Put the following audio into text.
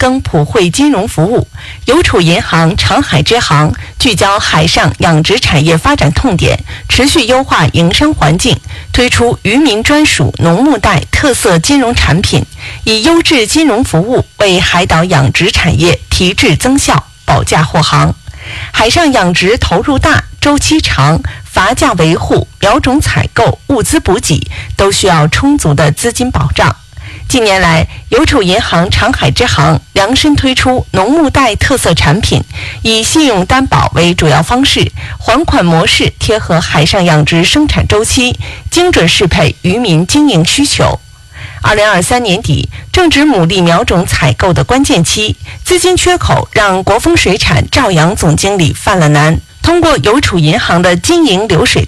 耕普惠金融服务，邮储银行长海支行聚焦海上养殖产业发展痛点，持续优化营商环境，推出渔民专属农牧带特色金融产品，以优质金融服务为海岛养殖产业提质增效，保驾护航。海上养殖投入大，周期长，伐价维护、苗种采购、物资补给都需要充足的资金保障。近年来，邮储银行长海支行量身推出农牧带特色产品，以信用担保为主要方式，还款模式贴合海上养殖生产周期，精准适配渔民经营需求。2023年底正值牡蛎苗种采购的关键期，资金缺口让国丰水产赵阳总经理犯了难。通过邮储银行的经营流水